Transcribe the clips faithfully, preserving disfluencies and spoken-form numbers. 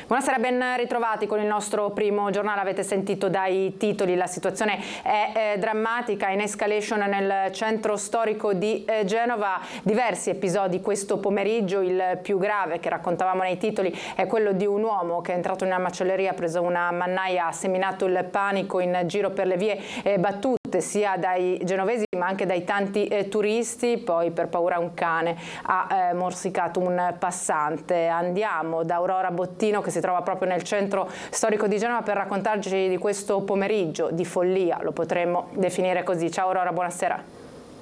Buonasera, ben ritrovati con il nostro primo giornale. Avete sentito dai titoli, la situazione è eh, drammatica, in escalation nel centro storico di eh, Genova. Diversi episodi questo pomeriggio, il più grave che raccontavamo nei titoli è quello di un uomo che è entrato in una macelleria, ha preso una mannaia, ha seminato il panico in giro per le vie eh, battute sia dai genovesi ma anche dai tanti eh, turisti. Poi per paura un cane ha eh, morsicato un passante. Andiamo da Aurora Bottino, che si trova proprio nel centro storico di Genova, per raccontarci di questo pomeriggio di follia, lo potremmo definire così. Ciao Aurora, buonasera.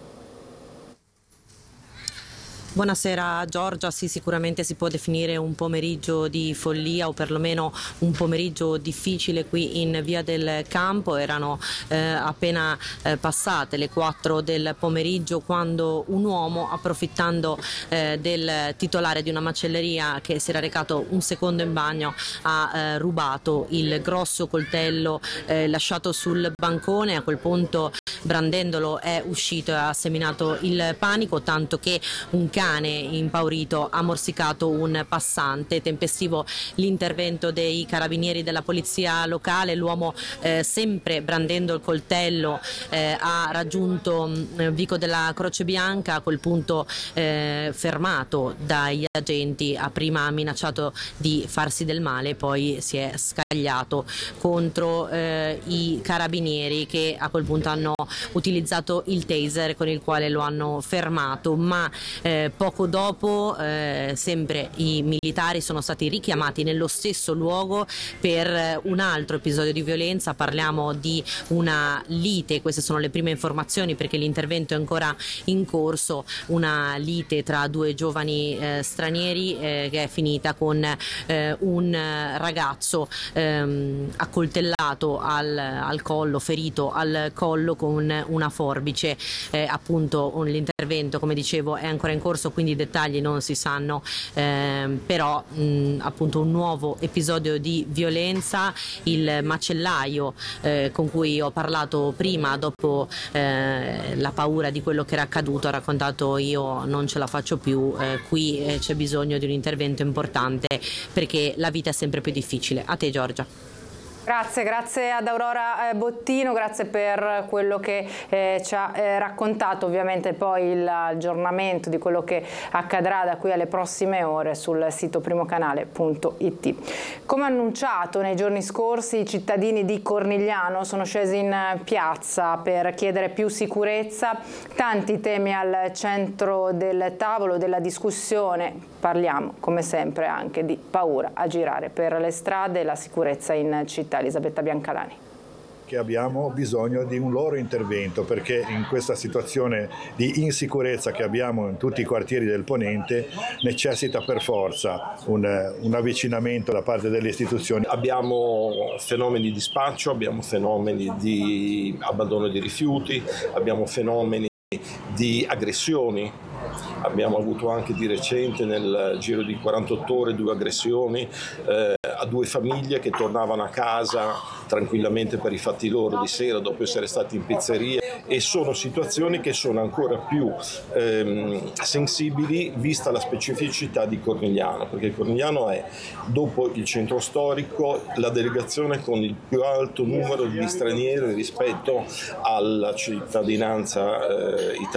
Buonasera Giorgia, sì, sicuramente si può definire un pomeriggio di follia o perlomeno un pomeriggio difficile qui in Via del Campo. Erano eh, appena eh, passate le quattro del pomeriggio quando un uomo, approfittando eh, del titolare di una macelleria che si era recato un secondo in bagno, ha eh, rubato il grosso coltello eh, lasciato sul bancone. A quel punto, brandendolo, è uscito e ha seminato il panico, tanto che un cane impaurito ha morsicato un passante. Tempestivo l'intervento dei carabinieri della polizia locale. L'uomo, eh, sempre brandendo il coltello, eh, ha raggiunto eh, Vico della Croce Bianca. A quel punto, eh, fermato dagli agenti, ha prima minacciato di farsi del male, poi si è scagliato contro eh, i carabinieri, che a quel punto hanno utilizzato il taser con il quale lo hanno fermato, ma eh, poco dopo eh, sempre i militari sono stati richiamati nello stesso luogo per un altro episodio di violenza. Parliamo di una lite, queste sono le prime informazioni perché l'intervento è ancora in corso, una lite tra due giovani eh, stranieri eh, che è finita con eh, un ragazzo ehm, accoltellato al, al collo, ferito al collo con una forbice. Eh, appunto l'intervento, come dicevo, è ancora in corso, quindi i dettagli non si sanno, eh, però mh, appunto un nuovo episodio di violenza. Il macellaio eh, con cui ho parlato prima, dopo eh, la paura di quello che era accaduto, ha raccontato: io non ce la faccio più, eh, qui eh, c'è bisogno di un intervento importante perché la vita è sempre più difficile. A te Giorgia. Grazie, grazie ad Aurora Bottino, grazie per quello che eh, ci ha eh, raccontato. Ovviamente poi l'aggiornamento di quello che accadrà da qui alle prossime ore sul sito primocanale punto it. Come annunciato nei giorni scorsi, i cittadini di Cornigliano sono scesi in piazza per chiedere più sicurezza. Tanti temi al centro del tavolo della discussione. Parliamo, come sempre, anche di paura a girare per le strade e la sicurezza in città. Elisabetta Biancalani. Che abbiamo bisogno di un loro intervento, perché in questa situazione di insicurezza che abbiamo in tutti i quartieri del Ponente necessita per forza un, un avvicinamento da parte delle istituzioni. Abbiamo fenomeni di spaccio, abbiamo fenomeni di abbandono di rifiuti, abbiamo fenomeni di aggressioni. Abbiamo avuto anche di recente, nel giro di quarantotto ore, due aggressioni eh, a due famiglie che tornavano a casa tranquillamente per i fatti loro di sera dopo essere stati in pizzeria, e sono situazioni che sono ancora più ehm, sensibili vista la specificità di Cornigliano, perché Cornigliano è, dopo il centro storico, la delegazione con il più alto numero di stranieri rispetto alla cittadinanza eh, italiana.